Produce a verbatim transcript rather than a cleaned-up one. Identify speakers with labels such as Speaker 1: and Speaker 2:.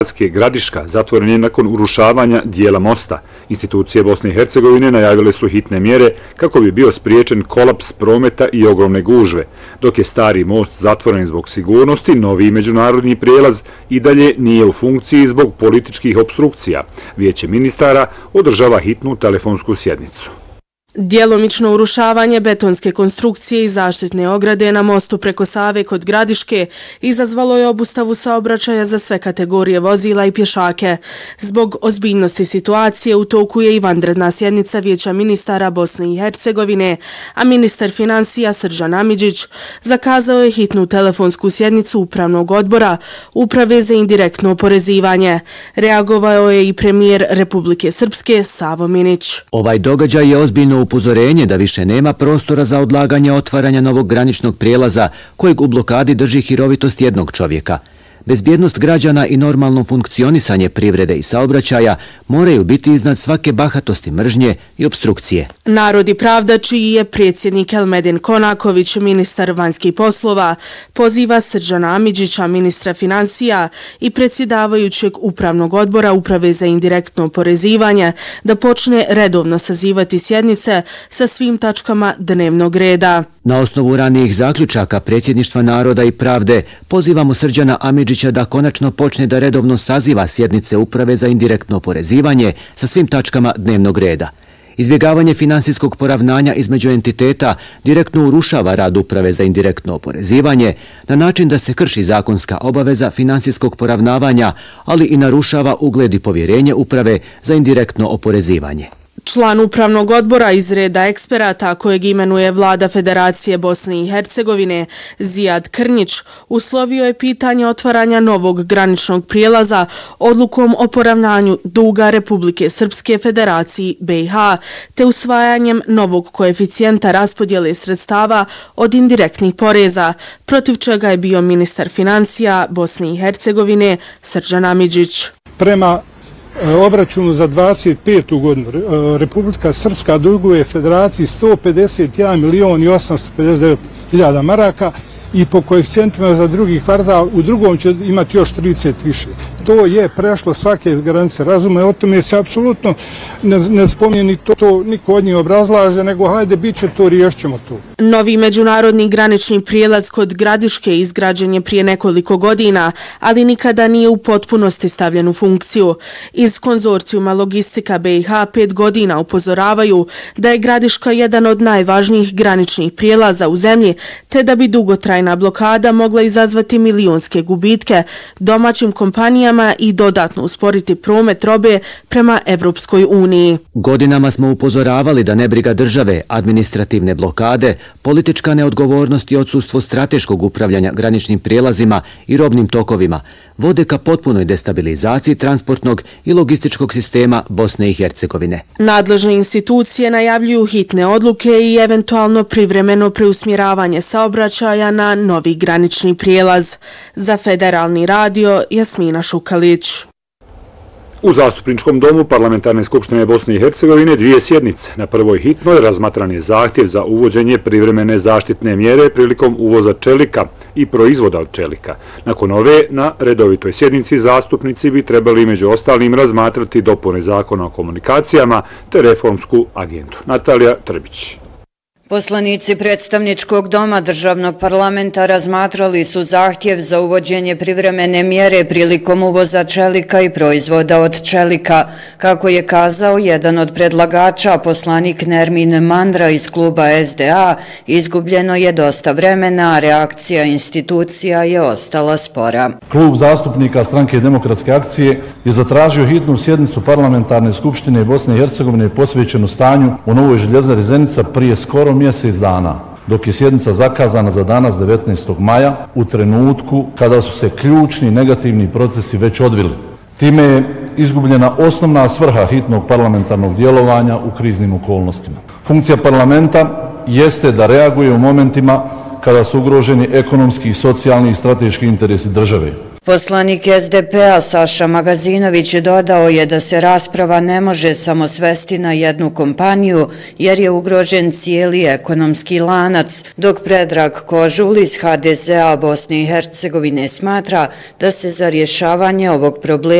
Speaker 1: Gradiška zatvoren je nakon urušavanja dijela mosta. Institucije Bosne i Hercegovine najavile su hitne mjere kako bi bio spriječen kolaps prometa i ogromne gužve. Dok je stari most zatvoren zbog sigurnosti, novi međunarodni prijelaz i dalje nije u funkciji zbog političkih opstrukcija. Vijeće ministara održava hitnu telefonsku sjednicu.
Speaker 2: Djelomično urušavanje betonske konstrukcije i zaštitne ograde na mostu preko Save kod Gradiške izazvalo je obustavu saobraćaja za sve kategorije vozila i pješake. Zbog ozbiljnosti situacije u toku je i vanredna sjednica Vijeća ministara Bosne i Hercegovine, a ministar financija Srđan Amidžić zakazao je hitnu telefonsku sjednicu Upravnog odbora Uprave za indirektno oporezivanje. Reagovao je i premijer Republike Srpske Savo Minić.
Speaker 3: Ovaj događaj je ozbiljno upozorenje da više nema prostora za odlaganje otvaranja novog graničnog prijelaza kojeg u blokadi drži hirovitost jednog čovjeka. Bezbjednost građana i normalno funkcionisanje privrede i saobraćaja moraju biti iznad svake bahatosti, mržnje i obstrukcije.
Speaker 2: Narod i pravda, čiji je predsjednik Elmedin Konaković, ministar vanjskih poslova, poziva Srđana Amidžića, ministra financija i predsjedavajućeg Upravnog odbora Uprave za indirektno oporezivanje da počne redovno sazivati sjednice sa svim tačkama dnevnog reda.
Speaker 3: Na osnovu ranijih zaključaka Predsjedništva naroda i pravde pozivamo Srđana Amidžića da konačno počne da redovno saziva sjednice Uprave za indirektno oporezivanje sa svim tačkama dnevnog reda. Izbjegavanje finansijskog poravnanja između entiteta direktno urušava rad Uprave za indirektno oporezivanje na način da se krši zakonska obaveza finansijskog poravnavanja, ali i narušava ugled i povjerenje Uprave za indirektno oporezivanje.
Speaker 2: Član Upravnog odbora iz reda eksperata kojeg imenuje Vlada Federacije Bosne i Hercegovine Zijad Krnjić uslovio je pitanje otvaranja novog graničnog prijelaza odlukom o poravnanju duga Republike Srpske Federaciji B i H te usvajanjem novog koeficijenta raspodjele sredstava od indirektnih poreza, protiv čega je bio ministar financija Bosne i Hercegovine Srđan Amidžić.
Speaker 4: Prema obračunu za dvadeset petu godinu Republika Srpska duguje Federaciji sto pedeset jedan milion i osamsto pedeset devet hiljada maraka i po koeficijentima za drugi kvartal u drugom će imati još trideset više. To je prešlo svake granice razume, o tome se apsolutno ne, ne spominje ni to, to niko od njih obrazlaže, nego hajde, bit će to, riješćemo to.
Speaker 2: Novi međunarodni granični prijelaz kod Gradiške izgrađen je prije nekoliko godina, ali nikada nije u potpunosti stavljen u funkciju. Iz konzorcijuma Logistika B i H pet godina upozoravaju da je Gradiška jedan od najvažnijih graničnih prijelaza u zemlji, te da bi dugotrajna blokada mogla izazvati milionske gubitke domaćim kompanijama i dodatno usporiti promet robe prema Evropskoj uniji.
Speaker 3: Godinama smo upozoravali da nebriga države, administrativne blokade, politička neodgovornost i odsustvo strateškog upravljanja graničnim prijelazima i robnim tokovima vode ka potpunoj destabilizaciji transportnog i logističkog sistema Bosne i Hercegovine.
Speaker 2: Nadležne institucije najavljuju hitne odluke i eventualno privremeno preusmjeravanje saobraćaja na novi granični prijelaz. Za Federalni radio Jasmina Šukalić.
Speaker 1: U Zastupničkom domu Parlamentarne skupštine Bosne i Hercegovine dvije sjednice. Na prvoj hitnoj razmatran je zahtjev za uvođenje privremene zaštitne mjere prilikom uvoza čelika i proizvoda od čelika. Nakon ove, na redovitoj sjednici zastupnici bi trebali među ostalim razmatrati dopune zakona o komunikacijama te reformsku agendu. Natalija Trbić.
Speaker 5: Poslanici predstavničkog doma državnog parlamenta razmatrali su zahtjev za uvođenje privremene mjere prilikom uvoza čelika i proizvoda od čelika. Kako je kazao jedan od predlagača, poslanik Nermin Mandra iz kluba S D A, izgubljeno je dosta vremena, a reakcija institucija je ostala spora.
Speaker 6: Klub zastupnika Stranke demokratske akcije je zatražio hitnu sjednicu Parlamentarne skupštine Bosne i Hercegovine posvećenu stanju u Novoj željezari Zenica prije skoro mjesec dana, dok je sjednica zakazana za danas devetnaestog maja u trenutku kada su se ključni negativni procesi već odvili. Time je izgubljena osnovna svrha hitnog parlamentarnog djelovanja u kriznim okolnostima. Funkcija parlamenta jeste da reaguje u momentima kada su ugroženi ekonomski, socijalni i strateški interesi države.
Speaker 5: Poslanik S D P-a Saša Magazinović dodao je da se rasprava ne može samo svesti na jednu kompaniju jer je ugrožen cijeli ekonomski lanac, dok Predrag Kožul iz H D Z-a Bosne i Hercegovine smatra da se za rješavanje ovog problema